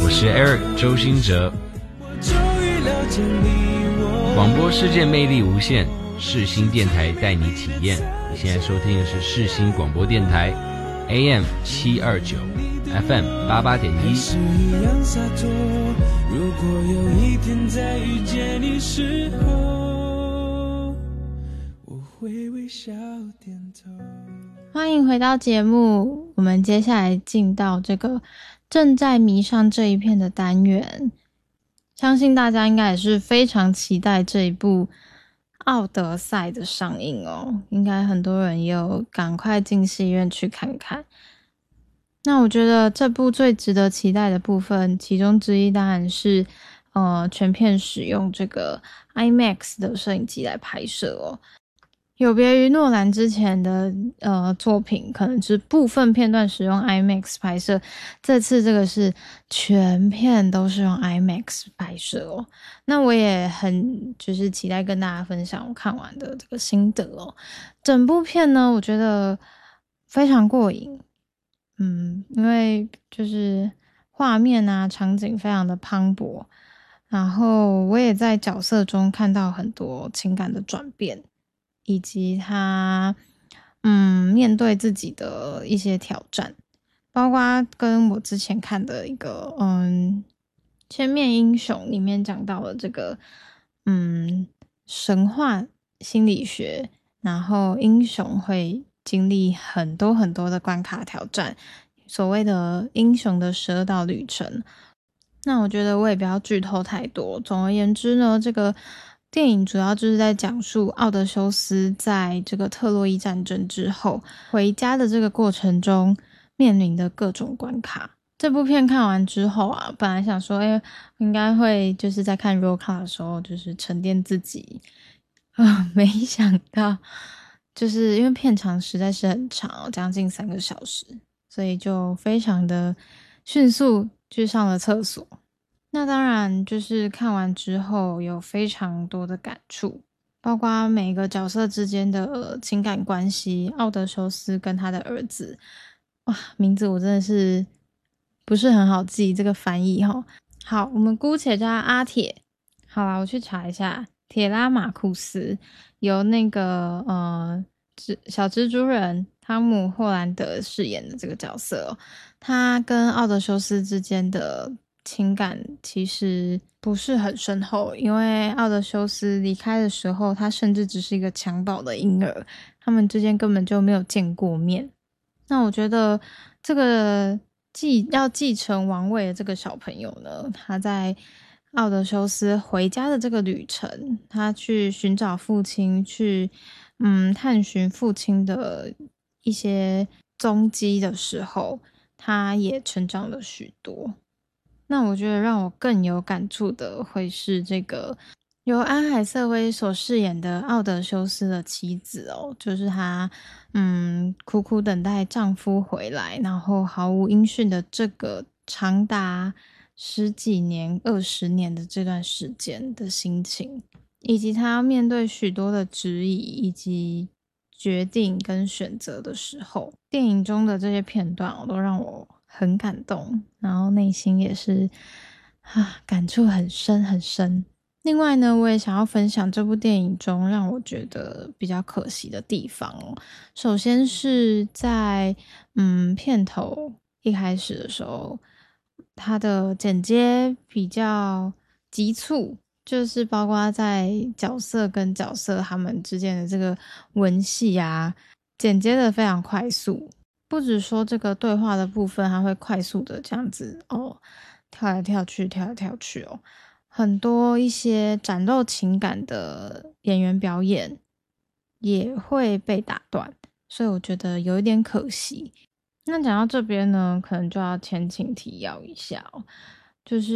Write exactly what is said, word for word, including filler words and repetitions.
我是 Eric 周兴哲。广播世界魅力无限，世新电台带你体验。你现在收听的是世新广播电台 A M 七二九 F M 八八点一。如果有一天再遇见你时候，我会微笑点头。 欢迎回到节目，我们接下来进到这个正在迷上这一片的单元。相信大家应该也是非常期待这一部《奥德赛》的上映哦，应该很多人也有赶快进戏院去看看。那我觉得这部最值得期待的部分，其中之一当然是呃全片使用这个 IMAX 的摄影机来拍摄哦。有别于诺兰之前的呃作品，可能是部分片段使用 IMAX 拍摄，这次这个是全片都是用 IMAX 拍摄哦。那我也很就是期待跟大家分享我看完的这个心得哦。整部片呢，我觉得非常过瘾，嗯，因为就是画面啊场景非常的磅礴，然后我也在角色中看到很多情感的转变。以及他嗯面对自己的一些挑战，包括跟我之前看的一个嗯千面英雄里面讲到了这个嗯神话心理学，然后英雄会经历很多很多的关卡挑战，所谓的英雄的十二道旅程。那我觉得我也不要剧透太多，总而言之呢，这个电影主要就是在讲述奥德修斯在这个特洛伊战争之后回家的这个过程中面临的各种关卡。这部片看完之后啊，本来想说诶应该会就是在看 roll call 的时候就是沉淀自己啊，没想到就是因为片长实在是很长，将近三个小时，所以就非常的迅速去上了厕所。那当然就是看完之后有非常多的感触，包括每个角色之间的情感关系，奥德修斯跟他的儿子，哇，名字我真的是不是很好记，这个翻译齁。好，我们姑且叫他阿铁。好啦，我去查一下，铁拉马库斯由那个呃小蜘蛛人汤姆·霍兰德饰演的这个角色哦，他跟奥德修斯之间的情感其实不是很深厚，因为奥德修斯离开的时候，他甚至只是一个襁褓的婴儿，他们之间根本就没有见过面。那我觉得这个继要继承王位的这个小朋友呢，他在奥德修斯回家的这个旅程，他去寻找父亲，去嗯探寻父亲的一些踪迹的时候，他也成长了许多。那我觉得让我更有感触的会是这个由安海瑟薇所饰演的奥德修斯的妻子哦，就是她嗯苦苦等待丈夫回来，然后毫无音讯的这个长达十几年二十年的这段时间的心情，以及她面对许多的质疑以及决定跟选择的时候，电影中的这些片段哦，都让我很感动，然后内心也是啊感触很深很深。另外呢，我也想要分享这部电影中让我觉得比较可惜的地方哦。首先是在嗯片头一开始的时候，它的剪接比较急促，就是包括在角色跟角色他们之间的这个文戏啊，剪接的非常快速。不只说这个对话的部分，它会快速的这样子哦，跳来跳去，跳来跳去哦。很多一些展露情感的演员表演也会被打断，所以我觉得有一点可惜。那讲到这边呢，可能就要前情提要一下哦，就是